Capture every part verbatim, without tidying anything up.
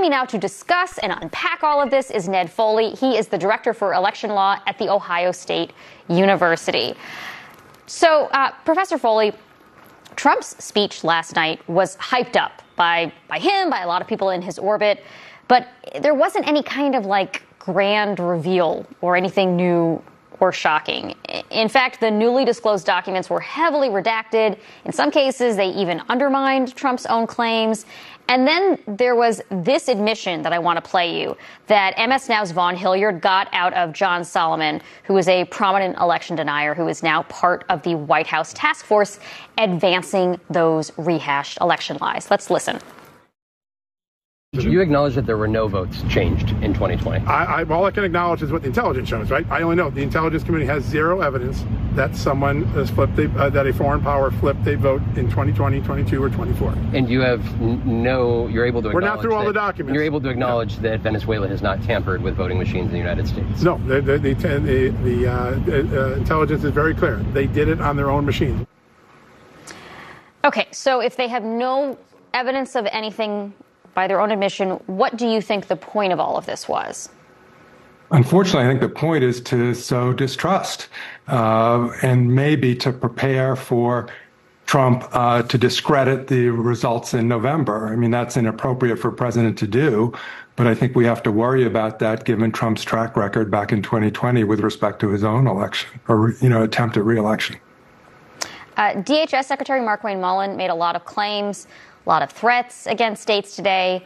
me now to discuss and unpack all of this is Ned Foley. He is the director for election law at The Ohio State University. So, uh, Professor Foley, Trump's speech last night was hyped up by, by him, by a lot of people in his orbit, but there wasn't any kind of like grand reveal or anything new or shocking. In fact, the newly disclosed documents were heavily redacted. In some cases, they even undermined Trump's own claims. And then there was this admission that I want to play you that M S Now's Vaughn Hilliard got out of John Solomon, who is a prominent election denier who is now part of the White House task force advancing those rehashed election lies. Let's listen. You acknowledge that there were no votes changed in twenty twenty. I, I, all I can acknowledge is what the intelligence shows, right? I only know the intelligence community has zero evidence that someone has flipped, a, uh, that a foreign power flipped a vote in twenty twenty, twenty-two, or twenty-four. And you have n- no, you're able to We're acknowledge not through all that, the documents. You're able to acknowledge yeah. that Venezuela has not tampered with voting machines in the United States. No, the, the, the, the, the uh, uh, intelligence is very clear. They did it on their own machines. Okay, so if they have no evidence of anything by their own admission, what do you think the point of all of this was? Unfortunately, I think the point is to sow distrust uh, and maybe to prepare for Trump uh, to discredit the results in November. I mean, that's inappropriate for a president to do, but I think we have to worry about that given Trump's track record back in twenty twenty with respect to his own election or, you know, attempt at re-election. Uh, D H S Secretary Markwayne Mullin made a lot of claims, a lot of threats against states today.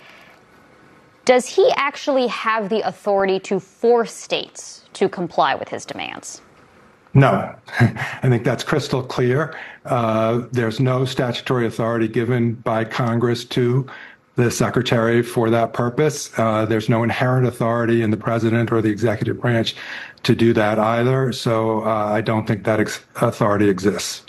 Does he actually have the authority to force states to comply with his demands? No, I think that's crystal clear. Uh, there's no statutory authority given by Congress to the secretary for that purpose. Uh, there's no inherent authority in the president or the executive branch to do that either. So uh, I don't think that ex- authority exists.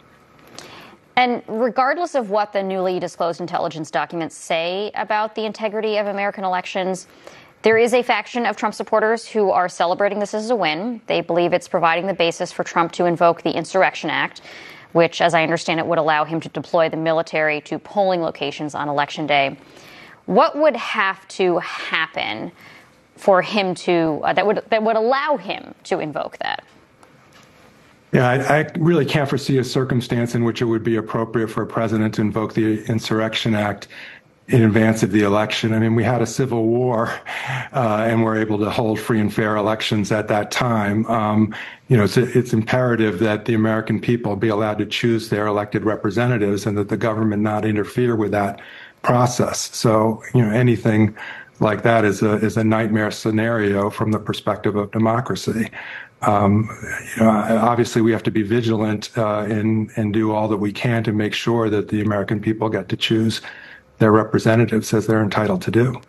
And regardless of what the newly disclosed intelligence documents say about the integrity of American elections, there is a faction of Trump supporters who are celebrating this as a win. They believe it's providing the basis for Trump to invoke the Insurrection Act, which, as I understand it, would allow him to deploy the military to polling locations on Election Day. What would have to happen for him to uh, that would that would allow him to invoke that? Yeah, I, I really can't foresee a circumstance in which it would be appropriate for a president to invoke the Insurrection Act in advance of the election. I mean, we had a civil war, uh, and we're able to hold free and fair elections at that time. Um, you know, it's, it's imperative that the American people be allowed to choose their elected representatives and that the government not interfere with that process. So, you know, anything like that is a is a nightmare scenario from the perspective of democracy. Um, you know, obviously, we have to be vigilant uh, and and do all that we can to make sure that the American people get to choose their representatives as they're entitled to do.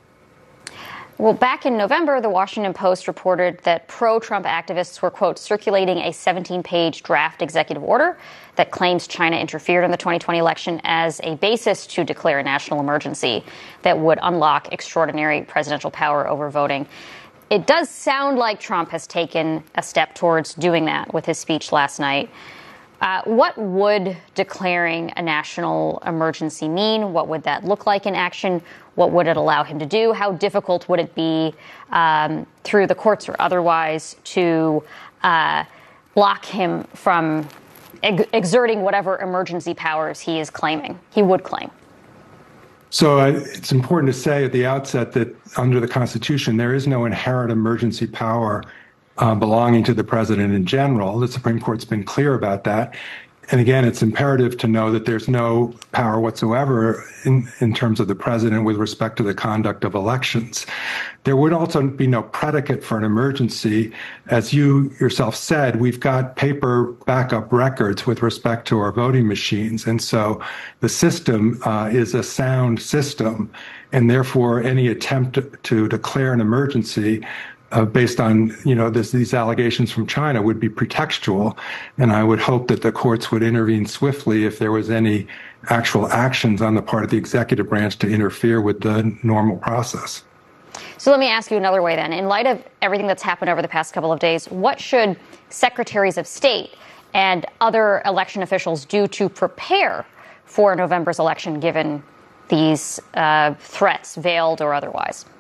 Well, back in November, the Washington Post reported that pro-Trump activists were, quote, circulating a seventeen-page draft executive order that claims China interfered in the twenty twenty election as a basis to declare a national emergency that would unlock extraordinary presidential power over voting. It does sound like Trump has taken a step towards doing that with his speech last night. Uh, what would declaring a national emergency mean? What would that look like in action? What would it allow him to do? How difficult would it be um, through the courts or otherwise to uh, block him from ex- exerting whatever emergency powers he is claiming, he would claim? So uh, it's important to say at the outset that under the Constitution, there is no inherent emergency power uh, belonging to the president in general. The Supreme Court's been clear about that. And again, it's imperative to know that there's no power whatsoever in, in terms of the president with respect to the conduct of elections. There would also be no predicate for an emergency. As you yourself said, we've got paper backup records with respect to our voting machines. And so the system uh, is a sound system. And therefore, any attempt to, to declare an emergency Uh, based on, you know, this, these allegations from China would be pretextual. And I would hope that the courts would intervene swiftly if there was any actual actions on the part of the executive branch to interfere with the normal process. So let me ask you another way then. In light of everything that's happened over the past couple of days, what should secretaries of state and other election officials do to prepare for November's election, given these uh, threats, veiled or otherwise?